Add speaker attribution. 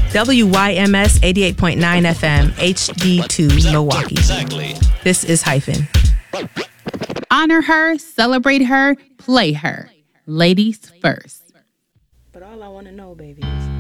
Speaker 1: WYMS 88.9 FM, HD2, Milwaukee.
Speaker 2: Exactly.
Speaker 1: This is Hyphen.
Speaker 3: Honor her, celebrate her, play her. Ladies first.
Speaker 4: But all I want to know, baby, is